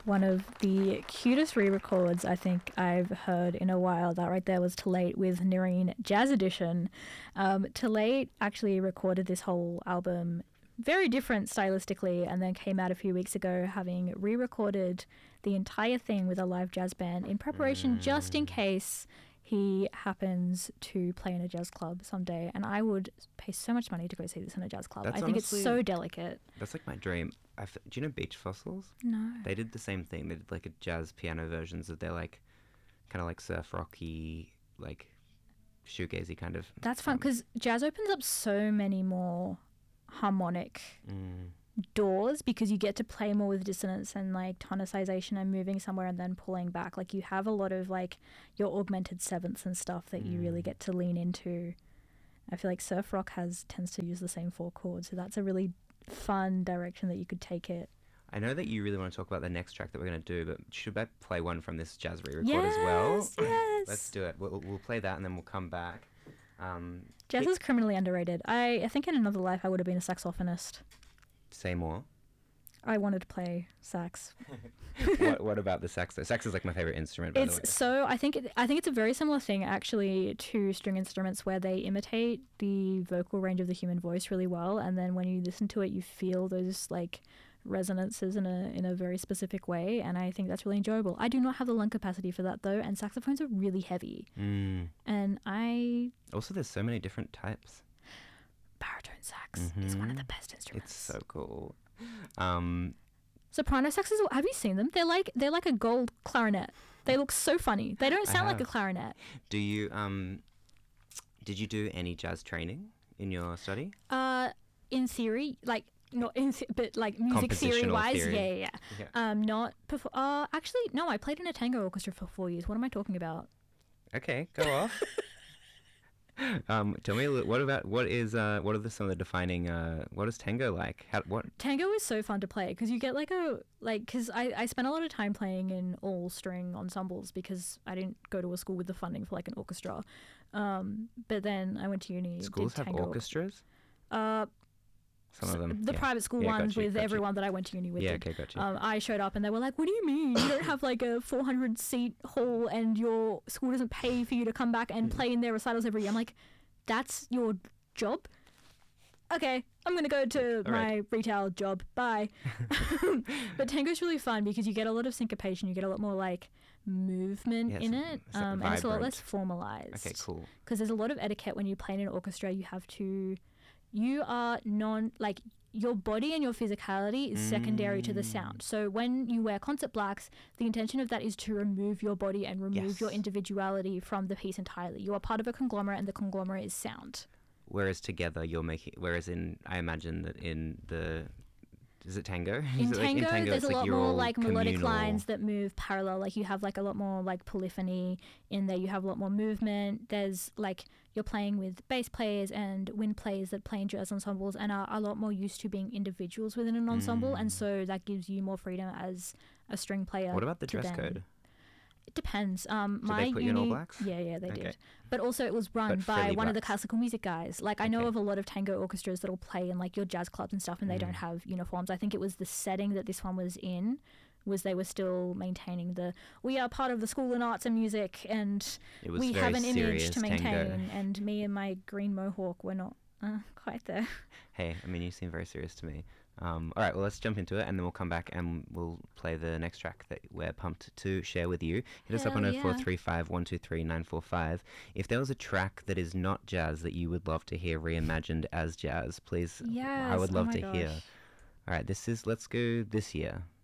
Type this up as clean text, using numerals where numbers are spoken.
one of the cutest re-records I think I've heard in a while. That right there was Talate with Nerine Jazz Edition. Talate actually recorded this whole album very different stylistically, and then came out a few weeks ago having re-recorded the entire thing with a live jazz band in preparation just in case he happens to play in a jazz club someday. And I would pay so much money to go see this in a jazz club. That's I think it's so delicate. That's like my dream. Do you know Beach Fossils? No. They did the same thing. They did like a jazz piano versions of their like kind of like surf rocky, like shoegazy kind of. That's fun because jazz opens up so many more harmonic doors because you get to play more with dissonance and like tonicization and moving somewhere and then pulling back. Like you have a lot of like your augmented sevenths and stuff that you really get to lean into. I feel like surf rock tends to use the same 4 chords, so that's a really fun direction that you could take it. I know that you really want to talk about the next track that we're going to do, but should I play one from this jazz re-record as well? Yes. Let's do it. We'll play that and then we'll come back. Jazz is criminally underrated. I think in another life I would have been a saxophonist. Say more. I wanted to play sax. What about the sax though? Sax is like my favorite instrument, by the way. So I think it's a very similar thing actually to string instruments where they imitate the vocal range of the human voice really well, and then when you listen to it you feel those like resonances in a very specific way, and I think that's really enjoyable. I do not have the lung capacity for that though, and saxophones are really heavy. And also there's so many different types. Baritone sax is one of the best instruments. It's so cool. Soprano saxes, have you seen them? They're like a gold clarinet. They look so funny. They don't sound like a clarinet. Do you did you do any jazz training in your study? In theory, like not in but like music theory wise, yeah. Not before. Actually, no. I played in a tango orchestra for 4 years. What am I talking about? Okay, go off. Tell me what are some of the defining what is tango like? Tango is so fun to play because you get because I spent a lot of time playing in all string ensembles because I didn't go to a school with the funding for like an orchestra, but then I went to uni. Schools have orchestras? Some of them. The private school ones with everyone that I went to uni with. Yeah, okay, gotcha. I showed up and they were like, what do you mean? You don't have like a 400-seat hall and your school doesn't pay for you to come back and play in their recitals every year. I'm like, that's your job? Okay, I'm going to go to my retail job. Bye. But tango's really fun because you get a lot of syncopation. You get a lot more like movement in it. And it's a lot less formalized. Okay, cool. Because there's a lot of etiquette when you play in an orchestra. You are your body and your physicality is secondary to the sound. So when you wear concert blacks, the intention of that is to remove your body and remove your individuality from the piece entirely. You are part of a conglomerate and the conglomerate is sound. Whereas together I imagine that in the... Is it tango? In tango, there's a lot more like melodic lines that move parallel. Like you have like a lot more like polyphony in there. You have a lot more movement. There's like you're playing with bass players and wind players that play in jazz ensembles and are a lot more used to being individuals within an ensemble. And so that gives you more freedom as a string player. What about the dress code? It depends. Did they put you in all blacks? Yeah, they did. But also it was run by one of the classical music guys. Like I know of a lot of tango orchestras that'll play in like your jazz clubs and stuff and they don't have uniforms. I think it was the setting that this one was in was they were still maintaining we are part of the School in Arts and Music and we have an image to maintain tango. And me and my green mohawk were not quite there. Hey, I mean you seem very serious to me. All right, well, let's jump into it and then we'll come back and we'll play the next track that we're pumped to share with you. Hit us up on 0435 123 945. If there was a track that is not jazz that you would love to hear reimagined as jazz, please, I would love to hear. All right, let's go this year.